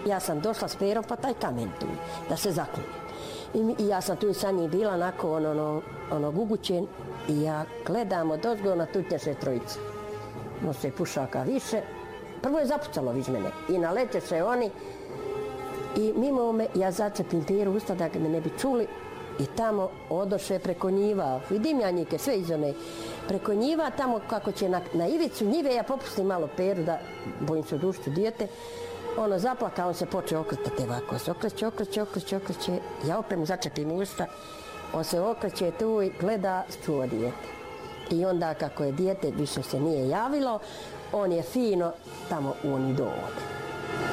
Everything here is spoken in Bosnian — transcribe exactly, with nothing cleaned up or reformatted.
ja sam došla s Perom pa taj kamen tu, da se zaklonim. I, mi, i ja sam tu sa njim bila onako ono, ono, ono gugućen i ja gledam od ozgo na tutnješe trojice. Nose pušaka više. Prvo je zapucalo viš mene i naleteše oni i mimo me ja začepim Peru usta da me ne bi čuli i tamo odoše preko njiva, vidim ja njike, sve iz one, preko njiva tamo kako će na, na ivicu njive, ja popustim malo Peru da bojim se dušiti dijete. Ono zaplaka, on se počeo okretati ovako, se okreće, okreće, okreće, okreće, ja opet mu začepim usta, on se okreće tu i gleda, čuva dijete. I onda kako je dijete više se nije javilo, on je fino tamo u oni dovod.